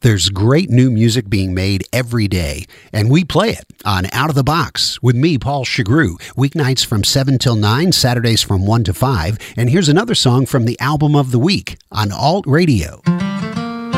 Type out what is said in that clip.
There's great new music being made every day, and we play it on Out of the Box with me, Paul Chagru, weeknights from 7 till 9, Saturdays from 1 to 5. And here's another song from the album of the week on Alt Radio.